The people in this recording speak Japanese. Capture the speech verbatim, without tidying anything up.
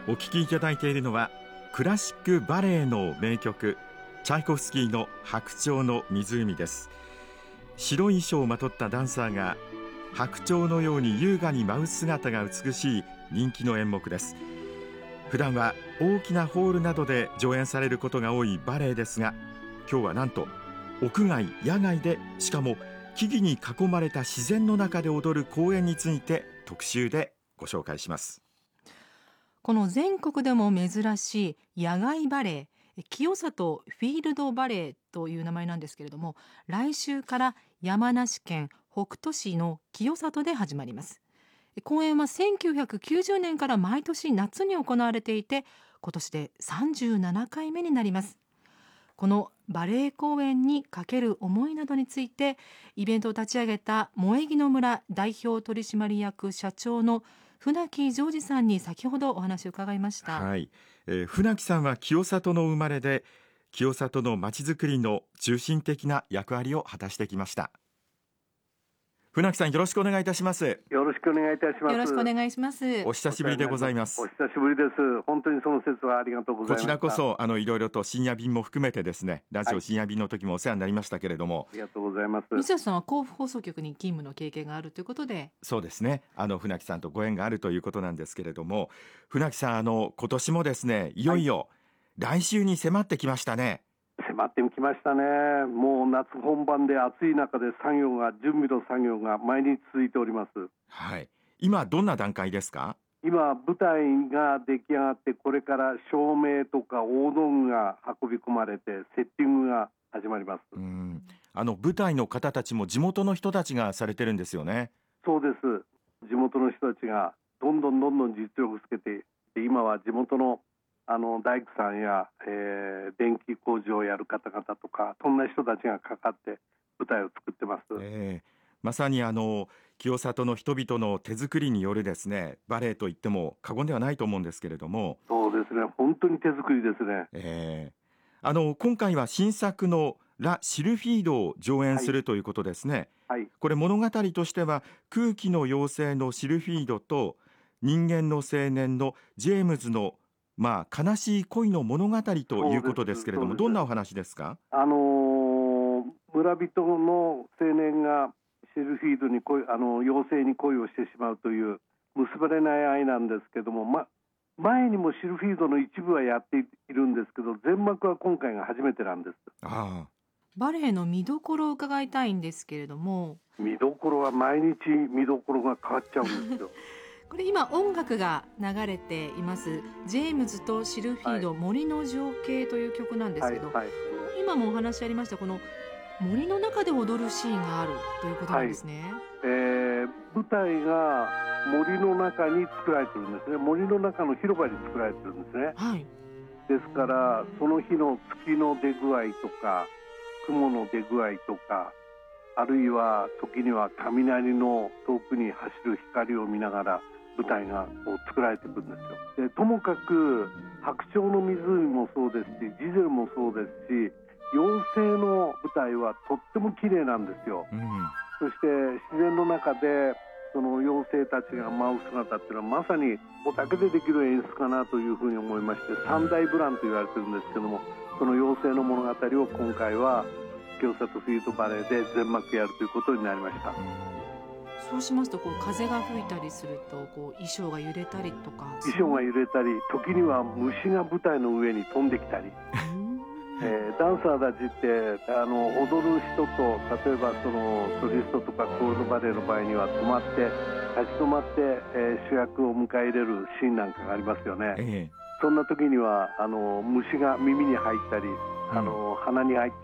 お聴きいただいているのはクラシックバレエの名曲、チャイコフスキーの白鳥の湖です。白い衣装をまとったダンサーが白鳥のように優雅に舞う姿が美しい人気の演目です。普段は大きなホールなどで上演されることが多いバレエですが、今日はなんと屋外野外で、しかも木々に囲まれた自然の中で踊る公演について特集でご紹介します。 この全国でも珍しい野外バレエ、清里フィールドバレエという名前なんですけれども、来週から山梨県北杜市の清里で始まります。公演はせんきゅうひゃくきゅうじゅうねんから毎年夏に行われていて、今年でさんじゅうななかいめになります。このバレエ公演にかける思いなどについて、イベントを立ち上げた萌木の村代表取締役社長の船木ジョージさんに先ほどお話を伺いました。 はい、えー、船木さんは清里の生まれで、清里のまちづくりの中心的な役割を果たしてきました。船木さん、よろしくお願いいたします。 よろしくお願いいたします。 よろしくお願いします。 お久しぶりでございます。 お久しぶりです。本当にその説はありがとうございます。 こちらこそあのいろいろと深夜便も含めてですね、ラジオ深夜便の時もお世話になりましたけれども、 はい、ありがとうございます。 水谷さんは甲府放送局に勤務の経験があるということで。 そうですね、あの船木さんとご縁があるということなんですけれども、船木さん、あの今年もですね、いよいよ来週に迫ってきましたね。 迫ってきましたね。もう夏本番で暑い中で作業が準備の作業が毎日続いております。 はい、今どんな段階ですか？ 今舞台が出来上がって、これから照明とか大道具が運び込まれてセッティングが始まります。 うん、あの舞台の方たちも地元の人たちがされてるんですよね。 そうです。地元の人たちがどんどんどんどん実力つけて、今は地元のあの大工さんや、えー、電気工事をやる方々とか、そんな人たちがかかって舞台を作ってます。 えー、まさにあの清里の人々の手作りによるですね、バレエと言っても過言ではないと思うんですけれども。 そうですね、本当に手作りですね。 えー、あの今回は新作のラ・シルフィードを上演するということですね。 はいはい、 これ物語としては空気の妖精のシルフィードと人間の青年のジェームズのまあ、悲しい恋の物語ということですけれども、どんなお話ですか？ あのー、村人の青年がシルフィードに恋、あの妖精に恋をしてしまうという結ばれない愛なんですけども、ま、前にもシルフィードの一部はやっているんですけど、全幕は今回が初めてなんです。 ああ、 バレエの見どころを伺いたいんですけれども。 見どころは毎日見どころが変わっちゃうんですよ。 これ今音楽が流れていますジェームズとシルフィード、はい、森の情景という曲なんですけど、はいはい、今もお話ありましたこの森の中で踊るシーンがあるということなんですね。 はい、えー、舞台が森の中に作られてるんですね。森の中の広場に作られてるんですね。 はい、 ですからその日の月の出具合とか雲の出具合とか、あるいは時には雷の遠くに走る光を見ながら舞台がこう作られていくんですよ。でともかく白鳥の湖もそうですし、ジゼルもそうですし、妖精の舞台はとっても綺麗なんですよ。うん、そして自然の中でその妖精たちが舞う姿っていうのはまさにここだけでできる演出かなというふうに思いまして、三大ブランと言われてるんですけども、その妖精の物語を今回は清里フィールドバレエで全幕やるということになりました。 そうしますとこう風が吹いたりするとこう衣装が揺れたりとか、 衣装が揺れたり、時には虫が舞台の上に飛んできたり、えー、ダンサーたちってあの踊る人と、例えばそのソリストとかコールドバレエの場合には止まって立ち止まって、えー、主役を迎え入れるシーンなんかがありますよね。ええ、そんな時にはあの虫が耳に入ったり、あの、うん、鼻に入った